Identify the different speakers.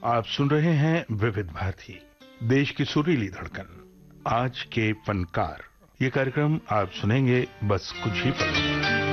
Speaker 1: आप सुन रहे हैं विविध भारती, देश की सुरीली धड़कन, आज के फनकार। ये कार्यक्रम आप सुनेंगे बस कुछ ही पल में।